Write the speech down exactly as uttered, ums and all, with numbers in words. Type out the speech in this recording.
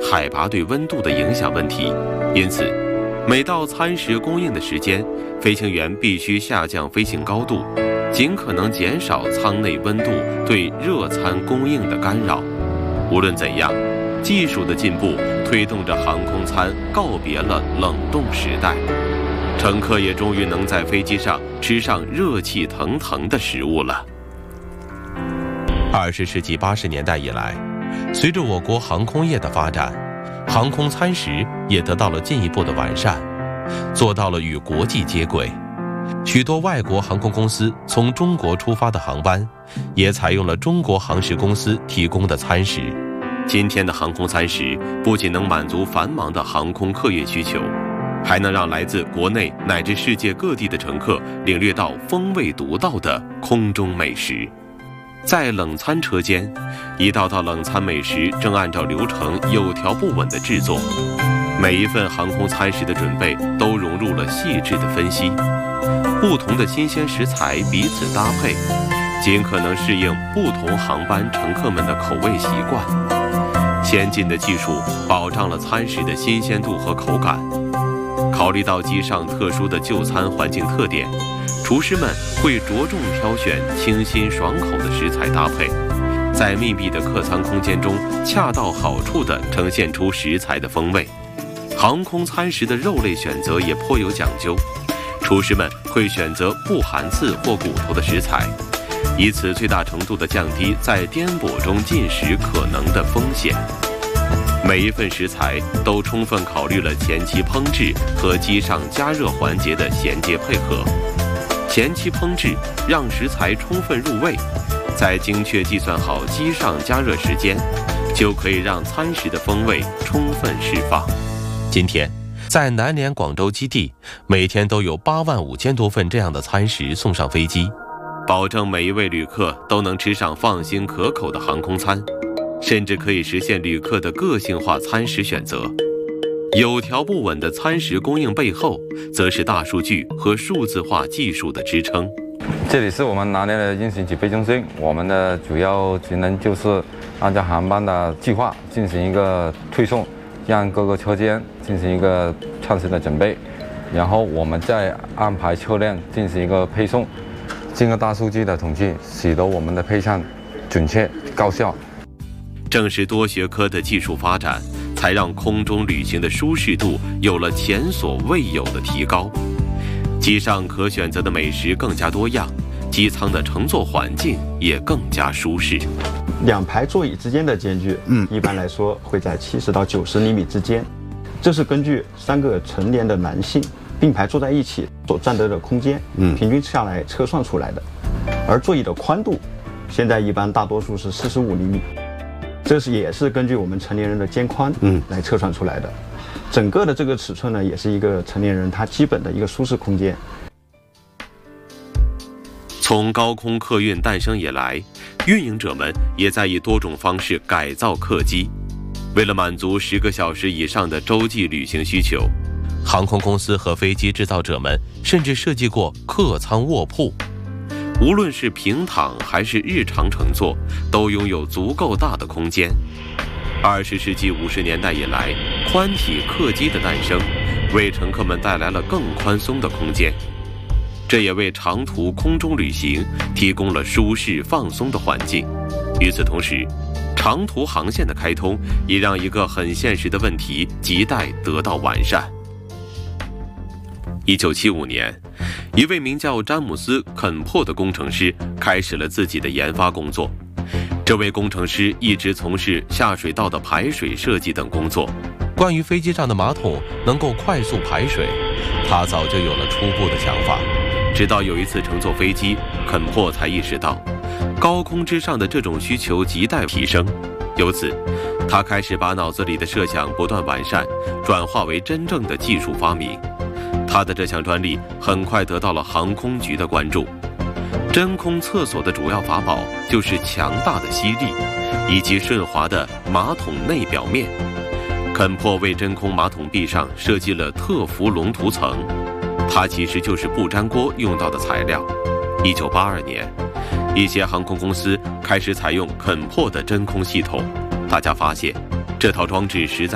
海拔对温度的影响问题，因此，每到餐食供应的时间，飞行员必须下降飞行高度，尽可能减少舱内温度对热餐供应的干扰。无论怎样，技术的进步推动着航空餐告别了冷冻时代，乘客也终于能在飞机上吃上热气腾腾的食物了。二十世纪八十年代以来，随着我国航空业的发展，航空餐食也得到了进一步的完善，做到了与国际接轨。许多外国航空公司从中国出发的航班，也采用了中国航食公司提供的餐食。今天的航空餐食不仅能满足繁忙的航空客运需求，还能让来自国内乃至世界各地的乘客领略到风味独到的空中美食。在冷餐车间，一道道冷餐美食正按照流程有条不紊地制作，每一份航空餐食的准备都融入了细致的分析，不同的新鲜食材彼此搭配，尽可能适应不同航班乘客们的口味习惯。先进的技术保障了餐食的新鲜度和口感。考虑到机上特殊的就餐环境特点，厨师们会着重挑选清新爽口的食材搭配，在密闭的客舱空间中恰到好处地呈现出食材的风味。航空餐食的肉类选择也颇有讲究，厨师们会选择不含刺或骨头的食材，以此最大程度地降低在颠簸中进食可能的风险。每一份食材都充分考虑了前期烹制和机上加热环节的衔接配合。前期烹制让食材充分入味，再精确计算好机上加热时间，就可以让餐食的风味充分释放。今天，在南联广州基地，每天都有八万五千多份这样的餐食送上飞机，保证每一位旅客都能吃上放心可口的航空餐，甚至可以实现旅客的个性化餐食选择。有条不紊的餐食供应背后，则是大数据和数字化技术的支撑。 这里是我们南联的运行指挥中心，我们的主要职能就是按照航班的计划进行一个推送，让各个车间进行一个餐食的准备，然后我们再安排车辆进行一个配送。经过大数据的统计，使得我们的配送准确高效。 正是多学科的技术发展，才让空中旅行的舒适度有了前所未有的提高。机上可选择的美食更加多样，机舱的乘坐环境也更加舒适。 两排座椅之间的间距，嗯，一般来说会在七十到九十厘米之间。这是根据三个成年的男性并排坐在一起所占得的空间，嗯，平均下来测算出来的。而座椅的宽度，现在一般大多数是四十五厘米。这是也是根据我们成年人的肩宽，嗯，来测算出来的。整个的这个尺寸呢，也是一个成年人他基本的一个舒适空间。 从高空客运诞生以来，运营者们也在以多种方式改造客机。为了满足十个小时以上的洲际旅行需求，航空公司和飞机制造者们甚至设计过客舱卧铺。无论是平躺还是日常乘坐，都拥有足够大的空间。二十世纪五十年代以来，宽体客机的诞生，为乘客们带来了更宽松的空间，这也为长途空中旅行提供了舒适放松的环境。与此同时，长途航线的开通也让一个很现实的问题亟待得到完善。一九七五年，一位名叫詹姆斯·肯珀的工程师开始了自己的研发工作。这位工程师一直从事下水道的排水设计等工作。关于飞机上的马桶能够快速排水，他早就有了初步的想法。直到有一次乘坐飞机，肯珀才意识到，高空之上的这种需求亟待提升。由此，他开始把脑子里的设想不断完善，转化为真正的技术发明。他的这项专利很快得到了航空局的关注。真空厕所的主要法宝就是强大的吸力以及顺滑的马桶内表面。肯珀为真空马桶壁上设计了特氟龙涂层，它其实就是不粘锅用到的材料。一九八二年，一些航空公司开始采用肯珀的真空系统，大家发现这套装置实在